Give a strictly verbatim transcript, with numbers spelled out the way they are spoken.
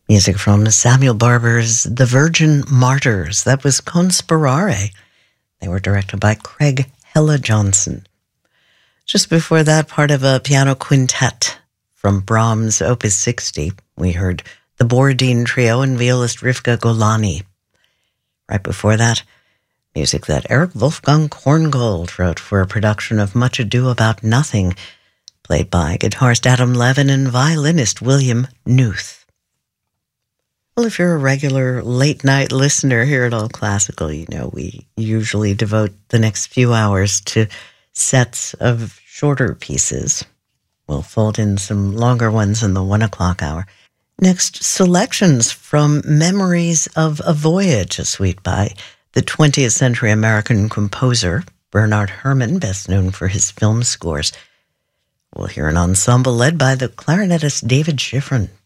Music from Samuel Barber's The Virgin Martyrs. That was Conspirare. They were directed by Craig Hella Johnson. Just before that, part of a piano quintet from Brahms' Opus sixty, we heard the Borodin Trio and violist Rivka Golani. Right before that, music that Eric Wolfgang Korngold wrote for a production of Much Ado About Nothing, played by guitarist Adam Levin and violinist William Knuth. Well, if you're a regular late-night listener here at All Classical, you know we usually devote the next few hours to sets of shorter pieces. We'll fold in some longer ones in the one o'clock hour. Next, selections from Memories of a Voyage, a suite by the twentieth century American composer Bernard Herrmann, best known for his film scores. We'll hear an ensemble led by the clarinetist David Schifrin.